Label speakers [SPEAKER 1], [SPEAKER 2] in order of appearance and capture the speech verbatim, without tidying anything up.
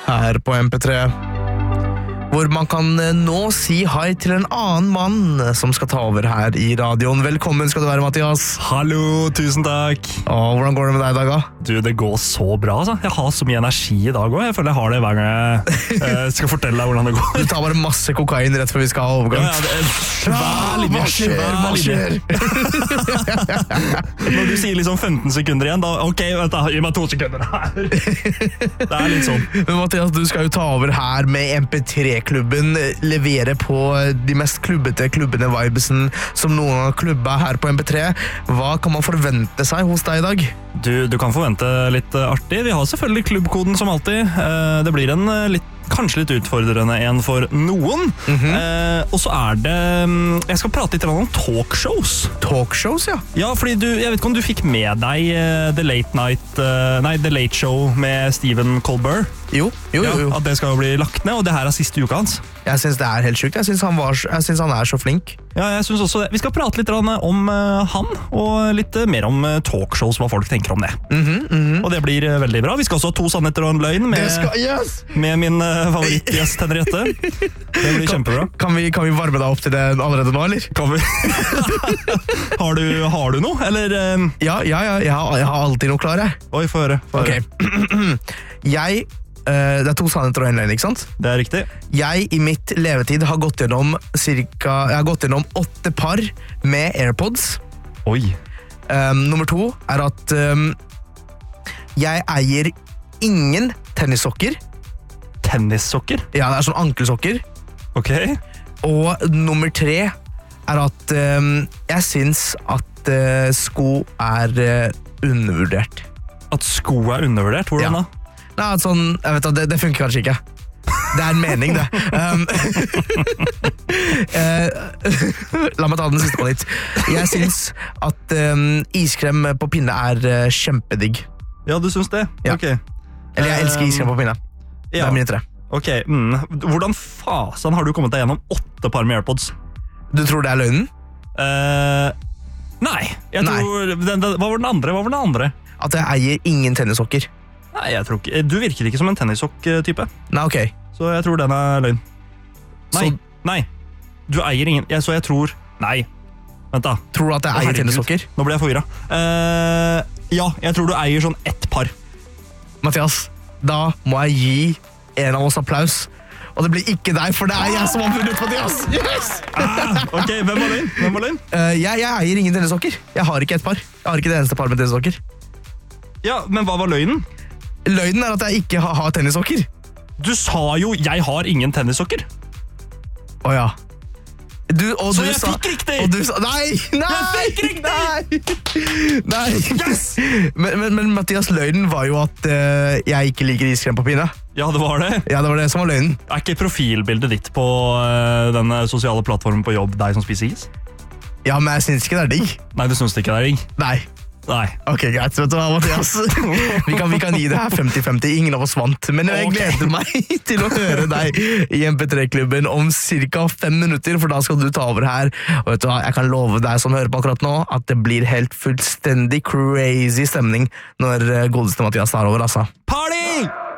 [SPEAKER 1] her på M P tre, hvor man kan nå si hei til en annen mann som skal ta over her i radioen. Velkommen skal du være, Mathias.
[SPEAKER 2] Hallo, tusen takk.
[SPEAKER 1] Åh, hvordan går det med deg i dag, da?
[SPEAKER 2] Du, det går så bra, altså. Jeg har så mye energi i dag også. Jeg føler jeg har det hver gang jeg eh, skal fortelle deg hvordan det går.
[SPEAKER 1] Du tar bare masse kokain rett før vi skal ha overgang.
[SPEAKER 2] Ja, ja, det er hver linje.
[SPEAKER 1] Hva skjer?
[SPEAKER 2] Hver
[SPEAKER 1] Hva skjer?
[SPEAKER 2] Når du sier liksom femten sekunder igjen, da, ok, vent da, gi meg to sekunder her. Det er litt sånn.
[SPEAKER 1] Men Mathias, du skal jo ta over her med M P tre-klubben, levere på de mest klubbete klubbene vibesen som noen har klubba her på M P tre. Hva kan man forvente seg hos deg i dag?
[SPEAKER 2] Du, du kan forvente litt artig. Vi har selvfølgelig klubbkoden som alltid. Eh, Det blir en litt kanskje litt utfordrende en for noen. Mm-hmm. eh, og så er det jeg skal prate litt om talkshows.
[SPEAKER 1] Talkshows, ja.
[SPEAKER 2] Ja, fordi du, jeg vet ikke om du fikk med deg uh, The Late Night uh, Nei, The Late Show med Stephen Colbert.
[SPEAKER 1] Jo, jo, jo, jo.
[SPEAKER 2] Ja, at det skal jo bli lagt ned, og det her er siste uka hans.
[SPEAKER 1] Jeg synes det er helt sykt. Jeg synes han, var, jeg synes han er så flink.
[SPEAKER 2] Ja, jeg synes også det. Vi skal prate litt om uh, han, og litt uh, mer om uh, talkshows, hva folk tenker om det.
[SPEAKER 1] Mm-hmm, mm-hmm.
[SPEAKER 2] Og det blir uh, veldig bra. Vi skal også ha to sannheter og en løgn med,
[SPEAKER 1] skal, yes!
[SPEAKER 2] med min uh, favorittgjest Henriette. Det blir
[SPEAKER 1] kan,
[SPEAKER 2] kjempebra.
[SPEAKER 1] Kan vi, kan vi varme deg opp til det allerede nå, eller?
[SPEAKER 2] Kan vi? har, du, har du noe, eller? Uh...
[SPEAKER 1] Ja, ja, ja, jeg har, jeg har alltid noe klar, jeg.
[SPEAKER 2] Oi, få høre. Få høre.
[SPEAKER 1] Ok. jeg... Uh, det er to sannheter og en løgn, ikke sant?
[SPEAKER 2] Det er riktig.
[SPEAKER 1] Jeg i mitt levetid har gått gjennom cirka, jeg har gått gjennom åtte par med AirPods.
[SPEAKER 2] Oi.
[SPEAKER 1] Um, nummer to er at um, jeg eier ingen tennissokker.
[SPEAKER 2] Tennissokker?
[SPEAKER 1] Ja, det er sånn ankelsokker.
[SPEAKER 2] Ok.
[SPEAKER 1] Og nummer tre er at um, jeg synes at uh, sko er uh, undervurdert.
[SPEAKER 2] At sko er undervurdert? Hvordan
[SPEAKER 1] Ja.
[SPEAKER 2] da?
[SPEAKER 1] Nei, sånn, jeg vet at det, det funker kanskje ikke. Det er en mening, det. Um, uh, la meg ta den siste på nytt. Jeg synes at um, iskrem på pinne er uh, kjempedigg.
[SPEAKER 2] Ja, du synes det?
[SPEAKER 1] Ja.
[SPEAKER 2] Ok.
[SPEAKER 1] Eller jeg elsker iskrem på pinne. Det
[SPEAKER 2] Ja.
[SPEAKER 1] er mine tre.
[SPEAKER 2] Ok, mm. Hvordan fasen har du kommet deg gjennom åtte par med AirPods?
[SPEAKER 1] Du tror det er løgnen?
[SPEAKER 2] Uh, nei. Jeg
[SPEAKER 1] Nei.
[SPEAKER 2] tror, den, den, hva var den andre? Hva var den andre?
[SPEAKER 1] At jeg eier ingen tennissokker.
[SPEAKER 2] Nei, jeg tror ikke. Du virker ikke som en tennissokk-type.
[SPEAKER 1] Nei, ok.
[SPEAKER 2] Så jeg tror den er løgn. Nei,
[SPEAKER 1] Så,
[SPEAKER 2] nei. Du eier ingen. Jeg, så jeg tror... Nei. Vent da.
[SPEAKER 1] tror du at jeg eier
[SPEAKER 2] Herregud.
[SPEAKER 1] tennissokker?
[SPEAKER 2] Nå ble jeg forvirret. Uh, ja, jeg tror du eier sånn ett par.
[SPEAKER 1] Mathias, da må jeg gi en av oss applaus. Og det blir ikke deg, for det er jeg som har vunnet, Mathias! Yes!
[SPEAKER 2] Ah, ok, hvem var løgn? Hvem var løgn?
[SPEAKER 1] Uh, jeg, jeg eier ingen tennissokker. Jeg har ikke et par. Jeg har ikke det eneste par med tennissokker.
[SPEAKER 2] Ja, men hva var løgnen?
[SPEAKER 1] Løgnen er at jeg ikke har, har tennissokker.
[SPEAKER 2] Du sa jo, jeg har ingen tennissokker.
[SPEAKER 1] Åja. Du, og
[SPEAKER 2] Så
[SPEAKER 1] du
[SPEAKER 2] jeg
[SPEAKER 1] sa,
[SPEAKER 2] fikk riktig!
[SPEAKER 1] Og du sa, nei, nei,
[SPEAKER 2] Jeg fikk riktig!
[SPEAKER 1] Nei, nei.
[SPEAKER 2] Yes!
[SPEAKER 1] Men, men, men Mathias, løgnen var jo at uh, jeg ikke liker iskrem på pinne.
[SPEAKER 2] Ja, det var det.
[SPEAKER 1] Ja, det var det som var løgnen.
[SPEAKER 2] Er ikke profilbildet ditt på uh, denne sosiale plattformen på jobb deg som spiser is?
[SPEAKER 1] Ja, men jeg synes ikke det er digg.
[SPEAKER 2] Nei, du synes ikke det er digg?
[SPEAKER 1] Nei.
[SPEAKER 2] Nei.
[SPEAKER 1] Ok, greit, vet du hva, Mathias? Vi kan, vi kan gi det her femti femti, ingen av oss vant. Men jeg
[SPEAKER 2] Ok.
[SPEAKER 1] gleder meg til å høre deg i M P tre-klubben om cirka fem minutter, for da skal du ta over her. Og vet du hva, jeg kan love deg som hører på akkurat nå, at det blir helt fullstendig crazy stemning når eh, godeste Mathias tar over, altså.
[SPEAKER 2] Party!